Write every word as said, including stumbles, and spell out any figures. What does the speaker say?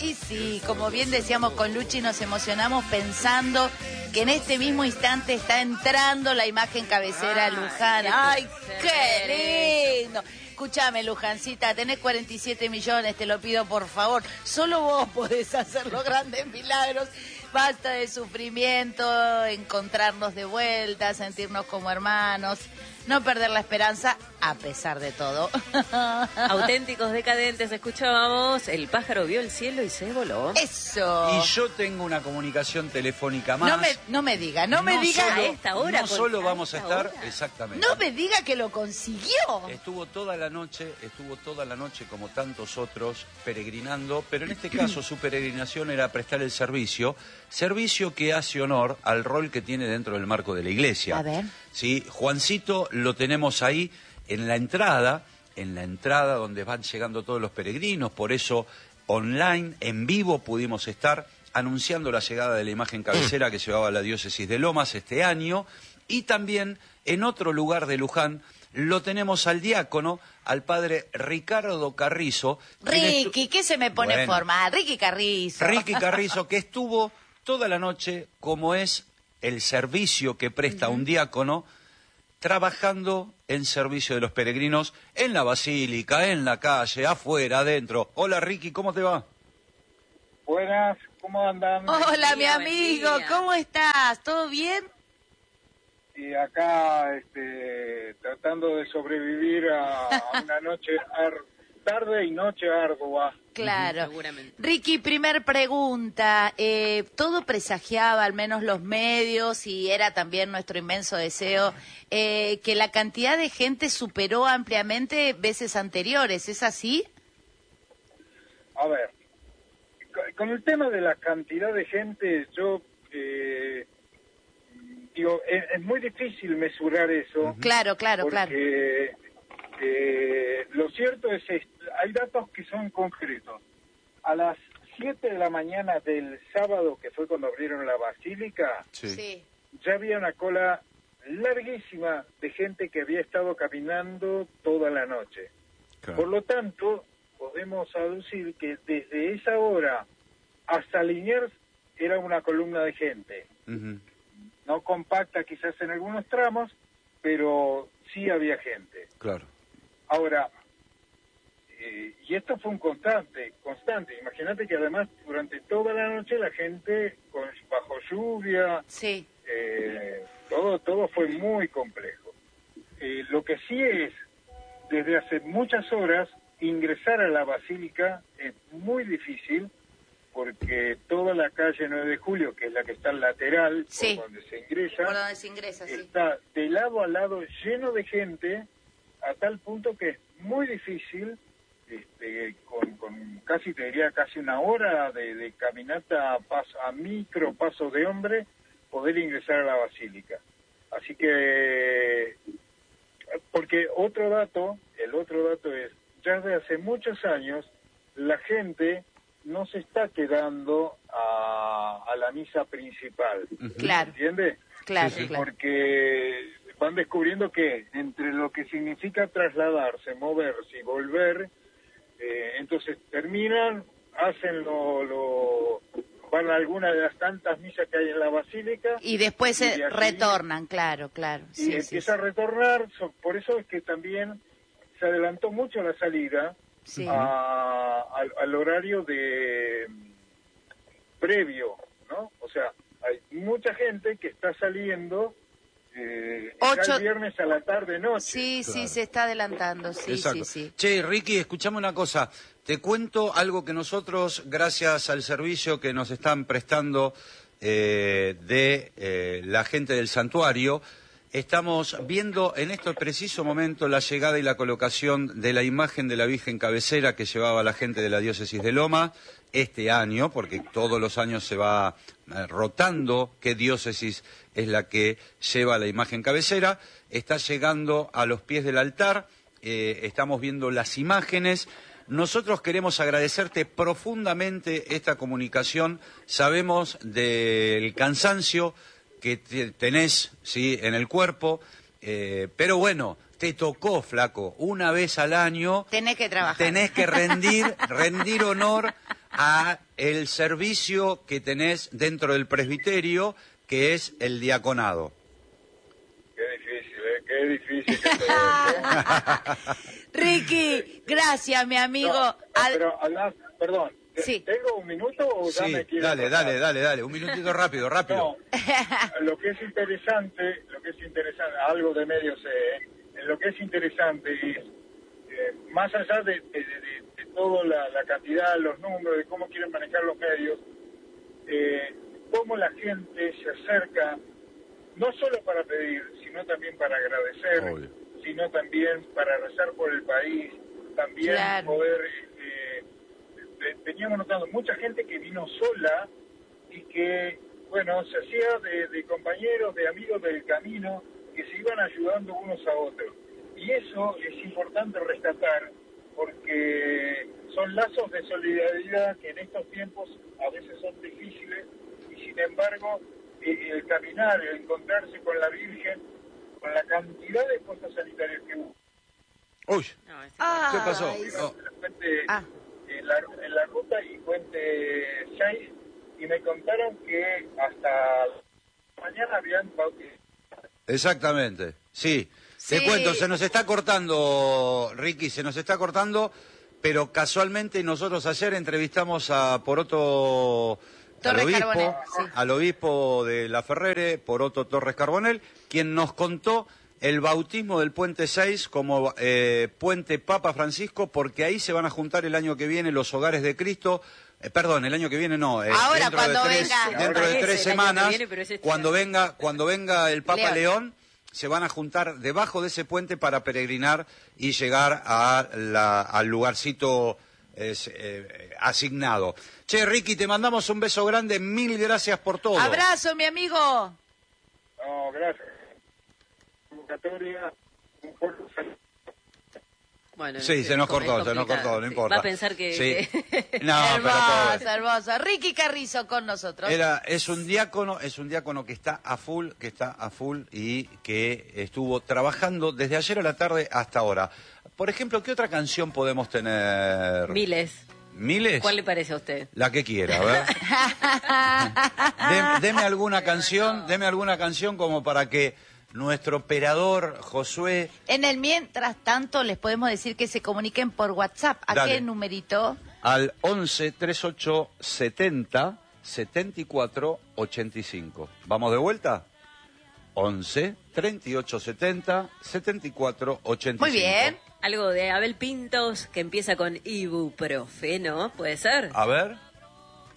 Y sí, como bien decíamos con Luchi, nos emocionamos pensando que en este mismo instante está entrando la imagen cabecera Ay, Luján. qué ¡Ay, placer qué lindo! Escúchame, Lujancita, tenés cuarenta y siete millones, te lo pido por favor. Solo vos podés hacer los grandes milagros. Basta de sufrimiento, encontrarnos de vuelta, sentirnos como hermanos, no perder la esperanza a pesar de todo. Auténticos decadentes, escuchábamos, el pájaro vio el cielo y se voló. Eso. Y yo tengo una comunicación telefónica más. No me, no me diga, no me No diga. solo- a esta hora. No con- solo a vamos a esta estar, hora. exactamente. No me diga que lo consiguió. Estuvo toda la noche, estuvo toda la noche como tantos otros peregrinando, pero en este caso su peregrinación era prestar el servicio, servicio que hace honor al rol que tiene dentro del marco de la iglesia. A ver. Sí, Juancito lo tenemos ahí en la entrada, en la entrada donde van llegando todos los peregrinos, por eso online, en vivo pudimos estar anunciando la llegada de la imagen cabecera que llevaba la diócesis de Lomas este año, y también en otro lugar de Luján lo tenemos al diácono, al padre Ricardo Carrizo. quien estu- Ricky, ¿qué se me pone Bueno, formal? Ricky Carrizo. Ricky Carrizo, que estuvo toda la noche, como es el servicio que presta un diácono, trabajando en servicio de los peregrinos en la basílica, en la calle, afuera, adentro. Hola Ricky, ¿cómo te va? Buenas, ¿cómo andan? Hola, Buen mi día, buen amigo, día. ¿cómo estás? ¿Todo bien? Y acá este, tratando de sobrevivir a, a una noche ar- tarde y noche ardua. Claro. Seguramente. Ricky, primer pregunta. Eh, todo presagiaba, al menos los medios, y era también nuestro inmenso deseo, eh, que la cantidad de gente superó ampliamente veces anteriores. ¿Es así? A ver, co- con el tema de la cantidad de gente, yo eh, digo, es, es muy difícil mesurar eso. Claro, claro, claro. porque eh, lo cierto es esto, hay datos que son concretos. A las siete de la mañana del sábado, que fue cuando abrieron la basílica, Sí. ya había una cola larguísima de gente que había estado caminando toda la noche. Por lo tanto, podemos aducir que desde esa hora hasta Liniers era una columna de gente. Ujú. No compacta quizás en algunos tramos, pero sí había gente. Claro. Ahora, eh, y esto fue un constante, constante. Imagínate que además durante toda la noche la gente con, bajo lluvia, Sí. eh, todo, todo fue muy complejo. Eh, lo que sí es, desde hace muchas horas, ingresar a la basílica es muy difícil, porque toda la calle nueve de julio, que es la que está al lateral, Sí. por donde se ingresa, Por donde se ingresa, sí. está de lado a lado lleno de gente, a tal punto que es muy difícil, este, con, con casi, te diría, casi una hora de, de caminata a, paso, a micro paso de hombre, poder ingresar a la basílica. Así que, porque otro dato, el otro dato es, ya desde hace muchos años, la gente no se está quedando a, a la misa principal. Claro. ¿Entiende? Claro, Sí, sí. claro. Porque van descubriendo que entre lo que significa trasladarse, moverse y volver, eh, entonces terminan, hacen lo, lo, van a alguna de las tantas misas que hay en la basílica Y después y se de allí- retornan, claro, claro. y Sí, sí, empieza sí. a retornar. So- por eso es que también se adelantó mucho la salida Sí. a- al, al horario de previo, ¿no? O sea, hay mucha gente que está saliendo eh, ya Ocho- el viernes a la tarde noche. Sí, sí, Claro. se está adelantando, sí, Exacto. sí, sí. Che, Ricky, escuchame una cosa. Te cuento algo que nosotros, gracias al servicio que nos están prestando eh, de eh, la gente del santuario, estamos viendo en este preciso momento la llegada y la colocación de la imagen de la Virgen Cabecera que llevaba la gente de la diócesis de Loma este año, porque todos los años se va eh, rotando qué diócesis es la que lleva la imagen cabecera. Está llegando a los pies del altar, eh, estamos viendo las imágenes. Nosotros queremos agradecerte profundamente esta comunicación. Sabemos del cansancio que te- tenés, ¿sí?, en el cuerpo, eh, pero bueno, te tocó, flaco, una vez al año Tenés que trabajar. tenés que rendir, rendir honor a el servicio que tenés dentro del presbiterio, que es el diaconado. Qué difícil, ¿eh? Qué difícil que te ¿eh? Ricky, gracias, mi amigo. No, Al- pero, Alan, perdón, Sí. ¿tengo un minuto o ya Sí, me quiero dale, pasar? dale, dale, dale, un minutito rápido, rápido. No, lo que es interesante, lo que es interesante, algo de medio sé, ¿eh? Lo que es interesante es, eh, más allá de, de, de, de toda la, la cantidad, los números, de cómo quieren manejar los medios, eh, cómo la gente se acerca, no solo para pedir, sino también para agradecer, Obvio. sino también para rezar por el país, también Claro. poder... Eh, eh, teníamos notando mucha gente que vino sola y que, bueno, se hacía de, de compañeros, de amigos del camino, que se iban ayudando unos a otros. Y eso es importante rescatar, porque son lazos de solidaridad que en estos tiempos a veces son difíciles, y sin embargo, eh, el caminar, el encontrarse con la Virgen, con la cantidad de puestos sanitarios que hubo. Uy, No, ese- Ah, ¿qué pasó? ay, Oh, En la Puente- Ah. en, la, en la ruta y Puente seis, y me contaron que hasta mañana habían bautizado. exactamente, sí. Te Sí. cuento, se nos está cortando, Ricky, se nos está cortando, pero casualmente nosotros ayer entrevistamos a Poroto, al Torres obispo, Carbonell, sí. al obispo de La Ferrere, Poroto Torres Carbonell, quien nos contó el bautismo del Puente seis como eh, Puente Papa Francisco, porque ahí se van a juntar el año que viene los hogares de Cristo. Eh, perdón, el año que viene no. eh, Ahora, dentro cuando de tres, venga. dentro de Parece tres el año que semanas, viene, pero es este cuando año. venga, cuando venga el Papa León. León, se van a juntar debajo de ese puente para peregrinar y llegar a la- al lugarcito es, eh, asignado. Che, Ricky, te mandamos un beso grande, mil gracias por todo. Abrazo, mi amigo. No, gracias. Convocatoria, un fuerte saludo. Bueno, Sí, es- se nos es cortó, se nos complicado, cortó, no sí. importa. Va a pensar que... Sí. que- No, pero hermosa, pobre. hermosa. Ricky Carrizo con nosotros. Era, es un diácono, es un diácono que está a full, que está a full y que estuvo trabajando desde ayer a la tarde hasta ahora. Por ejemplo, ¿qué otra canción podemos tener? Miles. ¿Miles? ¿Cuál le parece a usted? La que quiera, a ver. Dem- deme alguna canción, deme alguna canción como para que nuestro operador Josué... En el mientras tanto, les podemos decir que se comuniquen por WhatsApp. ¿A Dale. qué numerito? al once, treinta y ocho, setenta, setenta y cuatro, ochenta y cinco. ¿Vamos de vuelta? once, treinta y ocho, setenta, setenta y cuatro, ochenta y cinco. Muy bien. Algo de Abel Pintos que empieza con ibuprofeno, ¿puede ser? A ver.